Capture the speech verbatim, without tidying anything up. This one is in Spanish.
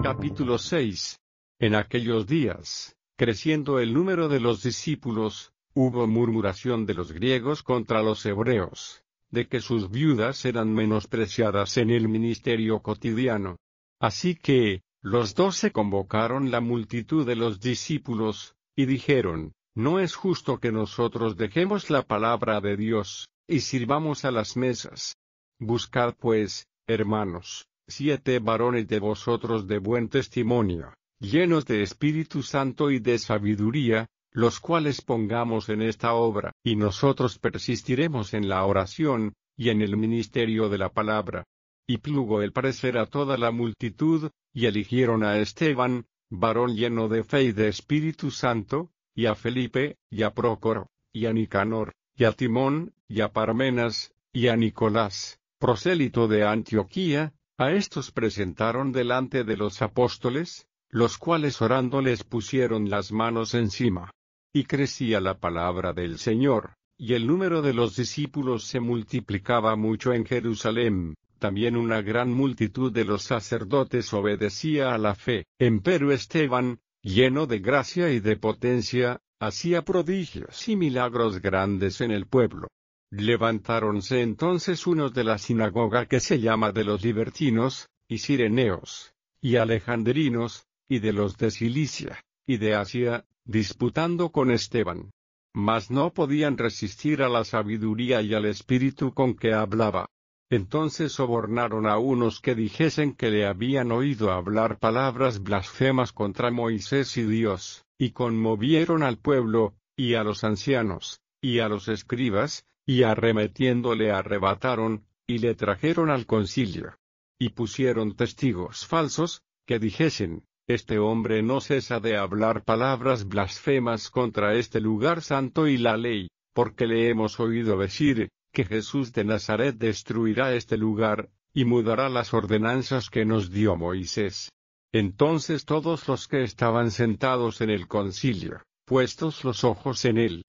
Capítulo seis. En aquellos días, creciendo el número de los discípulos, hubo murmuración de los griegos contra los hebreos, de que sus viudas eran menospreciadas en el ministerio cotidiano. Así que, los doce convocaron la multitud de los discípulos, y dijeron: No es justo que nosotros dejemos la palabra de Dios, y sirvamos a las mesas. Buscad pues, hermanos, siete varones de vosotros de buen testimonio, llenos de Espíritu Santo y de sabiduría, los cuales pongamos en esta obra, y nosotros persistiremos en la oración, y en el ministerio de la palabra. Y plugo el parecer a toda la multitud, y eligieron a Esteban, varón lleno de fe y de Espíritu Santo, y a Felipe, y a Prócoro, y a Nicanor, y a Timón, y a Parmenas, y a Nicolás, prosélito de Antioquía. A estos presentaron delante de los apóstoles, los cuales orando les pusieron las manos encima. Y crecía la palabra del Señor, y el número de los discípulos se multiplicaba mucho en Jerusalén. También una gran multitud de los sacerdotes obedecía a la fe. Empero Esteban, lleno de gracia y de potencia, hacía prodigios y milagros grandes en el pueblo. Levantáronse entonces unos de la sinagoga que se llama de los libertinos, y sireneos, y alejandrinos, y de los de Cilicia, y de Asia, disputando con Esteban. Mas no podían resistir a la sabiduría y al espíritu con que hablaba. Entonces sobornaron a unos que dijesen que le habían oído hablar palabras blasfemas contra Moisés y Dios, y conmovieron al pueblo, y a los ancianos, y a los escribas, y arremetiéndole arrebataron, y le trajeron al concilio. Y pusieron testigos falsos, que dijesen: Este hombre no cesa de hablar palabras blasfemas contra este lugar santo y la ley, porque le hemos oído decir, que Jesús de Nazaret destruirá este lugar, y mudará las ordenanzas que nos dio Moisés. Entonces todos los que estaban sentados en el concilio, puestos los ojos en él,